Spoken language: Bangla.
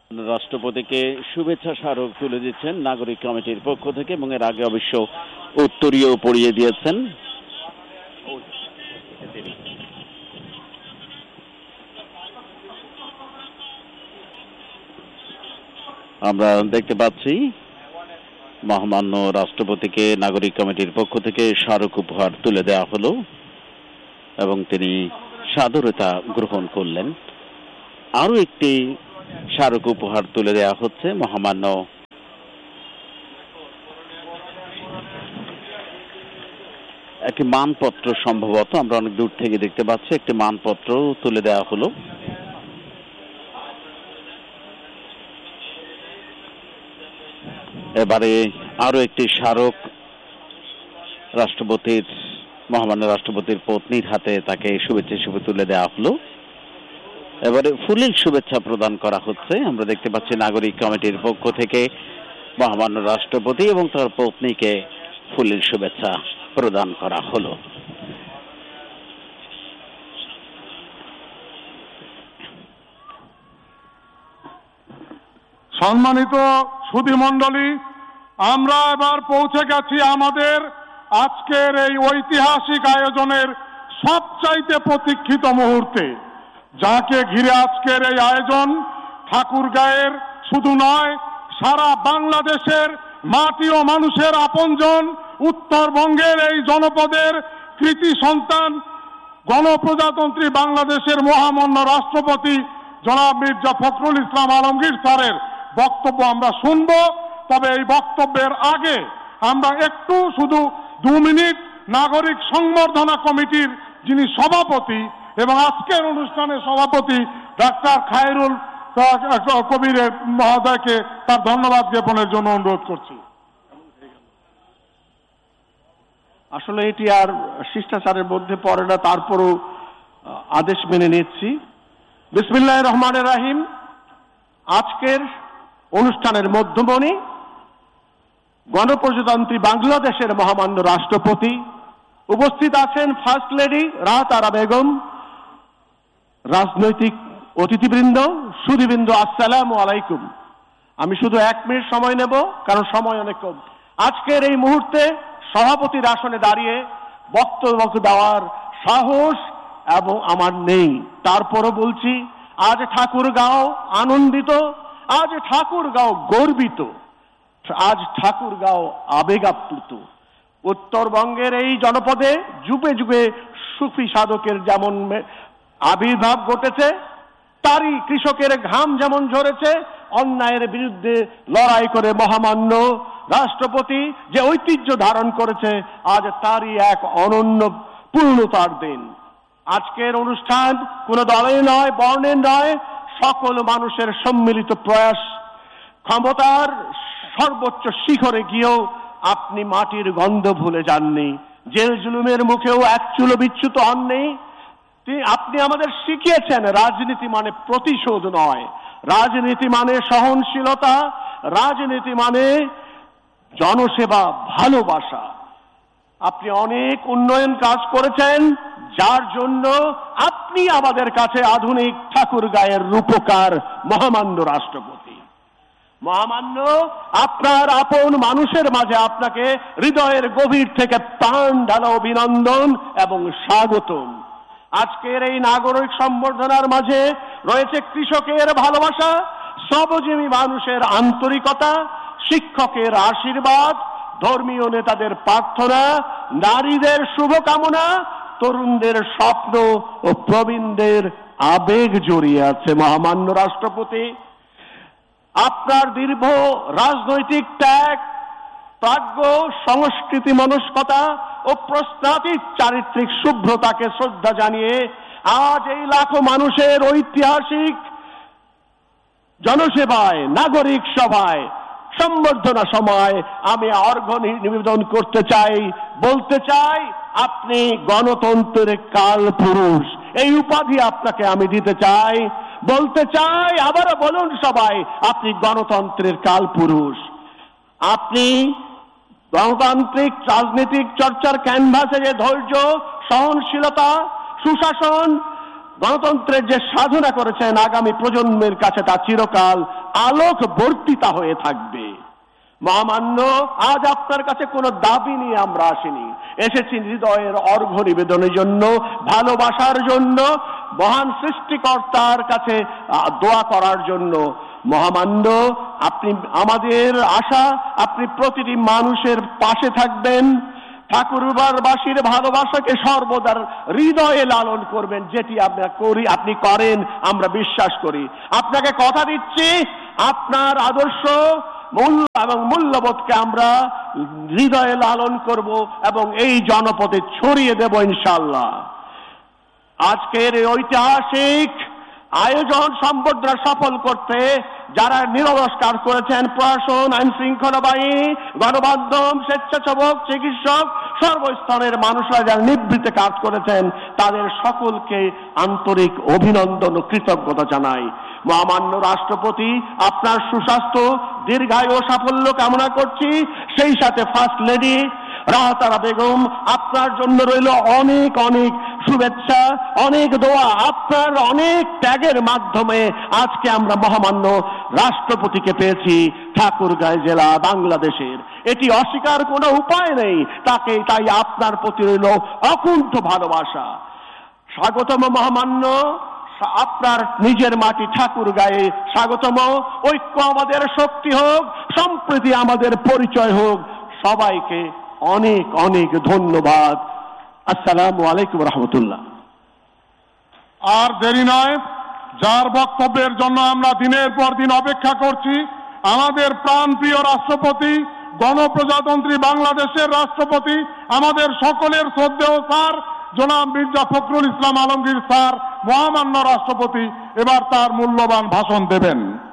রাষ্ট্রপতিকে শুভেচ্ছা স্মারক তুলে দিচ্ছেন নাগরিক কমিটির পক্ষ থেকে, এবং এর আগে অবশ্য উত্তরীয় পড়িয়ে দিয়েছেন। আমরা দেখতে পাচ্ছি মহামান্য রাষ্ট্রপতিকে নাগরিক কমিটির পক্ষ থেকে স্মারক উপহার তুলে দেওয়া হলো এবং তিনি সাদরতা গ্রহণ করলেন। আরো একটি স্মারক উপহার তুলে দেওয়া হচ্ছে মহামান্য একটি মানপত্র, সম্ভবত আমরা অনেক দূর থেকে দেখতে পাচ্ছি একটি মানপত্র তুলে দেওয়া হলো। এবারে আরো একটি স্মারক মহামান্য রাষ্ট্রপতির পত্নীর হাতে তাকে শুভেচ্ছা হিসেবে তুলে দেওয়া হলো। এবারে ফুলের শুভেচ্ছা প্রদান করা হচ্ছে। আমরা দেখতে পাচ্ছি নাগরিক কমিটির পক্ষ থেকে মহামান্য রাষ্ট্রপতি এবং তার পত্নীকে ফুলের শুভেচ্ছা প্রদান করা হলো। সম্মানিত সুধীমণ্ডলী, আমরা এবার পৌঁছে গেছি আমাদের আজকের এই ঐতিহাসিক আয়োজনের সবচাইতে প্রতীক্ষিত মুহূর্তে, যাকে ঘিরে আজকের এই আয়োজন ঠাকুরগাঁয়ের শুধু নয়, সারা বাংলাদেশের মাটি ও মানুষের আপনজন, উত্তরবঙ্গের এই জনপদের কৃতি সন্তান, গণপ্রজাতন্ত্রী বাংলাদেশের মহামান্য রাষ্ট্রপতি জনাব মির্জা ফখরুল ইসলাম আলমগীর স্যারের বক্তব্য আমরা শুনব। তবে এই বক্তব্যের আগে আমরা একটু শুধু 2 মিনিট নাগরিক সংবর্ধনা কমিটির যিনি সভাপতি এবং আজকের অনুষ্ঠানের সভাপতি ডাক্তার খায়রুল কবিরের মহোদয়কে তার ধন্যবাদ জ্ঞাপনের জন্য অনুরোধ করছি। আসলে এটি আর শিষ্টাচারের মধ্যে পড়ে না, তারপরও আদেশ মেনে নিচ্ছি। বিসমিল্লাহির রহমানির রহিম। আজকের অনুষ্ঠানের মধ্যমণি গণপ্রজাতন্ত্রী বাংলাদেশের মহামান্য রাষ্ট্রপতি, উপস্থিত আছেন ফার্স্ট লেডি রাহাত আরা বেগম, রাজনৈতিক অতিথিবৃন্দ, সুধীবৃন্দ, আসসালামু আলাইকুম। আমি শুধু 1 মিনিট সময় নেব, কারণ সময় অনেক কম। আজকের এই মুহূর্তে সভাপতির আসনে দাঁড়িয়ে বক্তব্য দেওয়ার সাহস এবং আমার নেই, তারপরও বলছি, আজ ঠাকুরগাঁও আনন্দিত, আজ ঠাকুরগাঁও গর্বিত, আজ ঠাকুরগাঁও আবেগ আপ্লুত। উত্তরবঙ্গের এই জনপদে যুগে যুগে সুফি সাধকের যেমন আবির্ভাব ঘটেছে, তারই কৃষকের ঘাম যেমন ঝরেছে, অন্যায়ের বিরুদ্ধে লড়াই করে মহামান্য রাষ্ট্রপতি যে ঐতিহ্য ধারণ করেছে, আজ তারই এক অনন্য পূর্ণতার দিন। আজকের অনুষ্ঠান কোনো দলের নয়, বর্ণের নয়, সকল মানুষের সম্মিলিত প্রয়াস। ক্ষমতার সর্বোচ্চ শিখরে গিয়েও আপনি মাটির গন্ধ ভুলে যাননি, জেল জুলুমের মুখেও এক চুলো বিচ্যুত হননি। আপনি আমাদের শিখিয়েছেন রাজনীতি মানে প্রতিশোধ নয়, রাজনীতি মানে সহনশীলতা, রাজনীতি মানে জনসেবা, ভালোবাসা। আপনি অনেক উন্নয়ন কাজ করেছেন, যার জন্য আপনি আমাদের কাছে আধুনিক ঠাকুরগাঁয়ের রূপকার মহামান্য রাষ্ট্রপতি। মহামান্য, আপনার আপন মানুষের মাঝে আপনাকে হৃদয়ের গভীর থেকে প্রাণ ঢালা অভিনন্দন এবং স্বাগতম। আজকের এই নাগরিক সম্বর্ধনার মাঝে রয়েছে কৃষকের ভালোবাসা, শ্রমজীবী মানুষের আন্তরিকতা, শিক্ষকের আশীর্বাদ, ধর্মীয় নেতাদের প্রার্থনা, নারীদের শুভকামনা, তরুণদের স্বপ্ন ও প্রবীণদের আবেগ জড়িয়ে আছে। মহামান্য রাষ্ট্রপতি, আপনার দীর্ঘ রাজনৈতিক ত্যাগ, প্রাজ্ঞ, সংস্কৃতি মনস্কতা ও প্রস্তাবিত চারিত্রিক শুভ্রতাকে শ্রদ্ধা জানিয়ে আজ এই লাখো মানুষের ঐতিহাসিক জনসেবায়, নাগরিক সভায়, সম্বর্ধনা সময় আমি অর্ঘ্য নিবেদন করতে চাই, বলতে চাই, আপনি গণতন্ত্রের কাল পুরুষ। এই উপাধি আপনাকে আমি দিতে চাই, বলতে চাই, আবারও বলুন সবাই, আপনি গণতন্ত্রের কাল পুরুষ। আপনি গণতান্ত্রিক রাজনৈতিক চর্চার ক্যানভাসে যে ধৈর্য, সহনশীলতা, সুশাসন, গণতন্ত্রের যে সাধনা করেছেন, আগামী প্রজন্মের কাছে তা চিরকাল আলোক বর্তিতা হয়ে থাকবে। মহামান্য, আজ আপনার কাছে কোনো দাবি নিয়ে আমরা আসিনি, এসেছি হৃদয়ের অর্ঘ্য নিবেদনের জন্য, ভালোবাসার জন্য, মহান সৃষ্টিকর্তার কাছে দোয়া করার জন্য। মহামান্য, আপনি আমাদের আশা আপনি প্রতিটি মানুষের পাশে থাকবেন, ঠাকুরবাসীর ভালোবাসাকে সর্বদার হৃদয়ে লালন করবেন, যেটি আপনি করেন আমরা বিশ্বাস করি। আপনাকে কথা দিচ্ছি, আপনার আদর্শ মূল্য এবং মূল্যবোধকে আমরা হৃদয়ে লালন করব এবং এই জনপদে ছড়িয়ে দেব ইনশাআল্লাহ। আজকের এই ঐতিহাসিক আয়োজন সম্বর্ধনা সফল করতে যারা নিরবস্কার করেছেন, প্রশাসন, আইন শৃঙ্খলা বাহিনী, গণমাধ্যম, স্বেচ্ছাসেবক, চিকিৎসক, সর্বস্তরের মানুষরা যারা নিবৃত্তে কাজ করেছেন, তাদের সকলকে আন্তরিক অভিনন্দন ও কৃতজ্ঞতা জানাই। মহামান্য রাষ্ট্রপতি, আপনার সুস্বাস্থ্য, দীর্ঘায়ু ও সাফল্য কামনা করছি। সেই সাথে ফার্স্ট লেডি রাহাতারা বেগম, আপনার জন্য রইল অনেক অনেক শুভেচ্ছা, অনেক দোয়া। আপনার অনেক ত্যাগের মাধ্যমে আজকে আমরা মহামান্য রাষ্ট্রপতিকে পেয়েছি ঠাকুরগাঁও জেলা বাংলাদেশের। এটি অস্বীকার কোনো উপায় নেই, তাই আপনার প্রতি রইল অকুণ্ঠ ভালোবাসা। স্বাগতম মহামান্য, আপনার নিজের মাটি ঠাকুরগাঁয়ে স্বাগতম। ঐক্য আমাদের শক্তি হোক, সম্প্রীতি আমাদের পরিচয় হোক। সবাইকে অনেক অনেক ধন্যবাদ। আসসালামু আলাইকুম রহমতুল্লাহ। আর দেরি নয়, যার বক্তব্যের জন্য আমরা দিনের পর দিন অপেক্ষা করছি, আমাদের প্রাণপ্রিয় রাষ্ট্রপতি, গণপ্রজাতন্ত্রী বাংলাদেশের রাষ্ট্রপতি, আমাদের সকলের শ্রদ্ধেয় স্যার জনাব মির্জা ফখরুল ইসলাম আলমগীর স্যার, মহামান্য রাষ্ট্রপতি এবার তার মূল্যবান ভাষণ দেবেন।